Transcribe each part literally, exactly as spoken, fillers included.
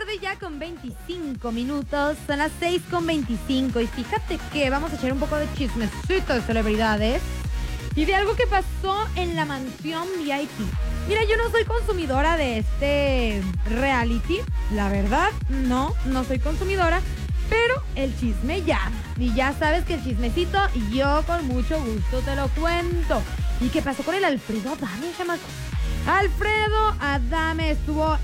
tarde ya con veinticinco minutos, son las seis con veinticinco y fíjate que vamos a echar un poco de chismecito de celebridades y de algo que pasó en la mansión V I P. Mira, yo no soy consumidora de este reality, la verdad, no, no soy consumidora, pero el chisme llama. Y ya sabes que el chismecito yo con mucho gusto te lo cuento. ¿Y qué pasó con el Alfredo Adame, chamaco? Alfredo Adame estuvo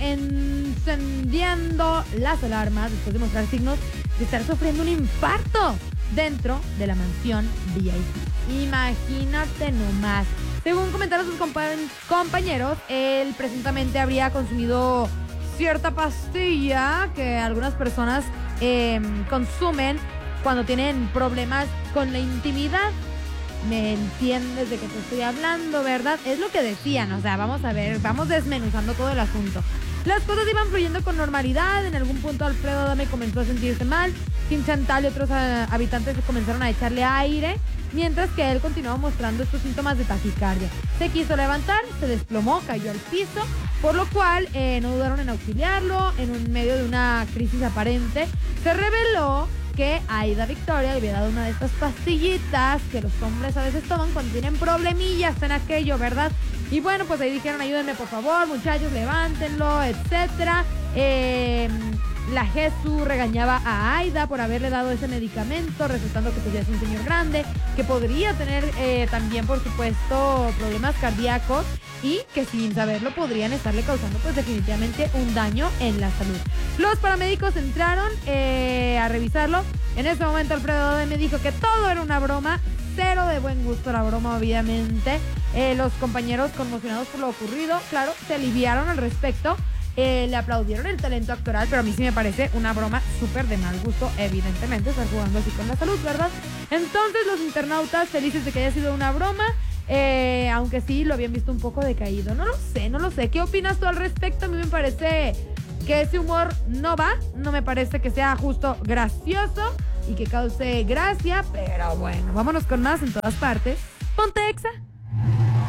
encendiendo las alarmas después de mostrar signos de estar sufriendo un infarto dentro de la mansión V I P. Imagínate nomás. Según comentaron sus compa- compañeros, él presuntamente habría consumido cierta pastilla que algunas personas eh, consumen cuando tienen problemas con la intimidad. ¿Me entiendes de qué te estoy hablando, verdad? Es lo que decían, o sea, vamos a ver, vamos desmenuzando todo el asunto. Las cosas iban fluyendo con normalidad. En algún punto Alfredo Adame comenzó a sentirse mal. Kim Chantal y otros uh, habitantes comenzaron a echarle aire, mientras que él continuaba mostrando estos síntomas de taquicardia. Se quiso levantar, se desplomó, cayó al piso, por lo cual eh, no dudaron en auxiliarlo. En un medio de una crisis aparente, se reveló que Aida Victoria le había dado una de estas pastillitas que los hombres a veces toman cuando tienen problemillas en aquello, ¿verdad? Y bueno, pues ahí dijeron, ayúdenme por favor, muchachos, levántenlo, etcétera. Eh, la Jesús regañaba a Aida por haberle dado ese medicamento, resultando que pues ya es un señor grande, que podría tener eh, también, por supuesto, problemas cardíacos y que sin saberlo podrían estarle causando pues definitivamente un daño en la salud. Los paramédicos entraron eh, a revisarlo. En ese momento Alfredo Adame dijo que todo era una broma, cero de buen gusto la broma, obviamente. Eh, los compañeros, conmocionados por lo ocurrido, claro, se aliviaron al respecto. Eh, le aplaudieron el talento actoral, pero a mí sí me parece una broma súper de mal gusto, evidentemente, estar jugando así con la salud, ¿verdad? Entonces los internautas felices de que haya sido una broma, eh, aunque sí lo habían visto un poco decaído. No lo sé, no lo sé. ¿Qué opinas tú al respecto? A mí me parece que ese humor no va, no me parece que sea justo gracioso y que cause gracia, pero bueno, vámonos con más en todas partes. Ponte Exa.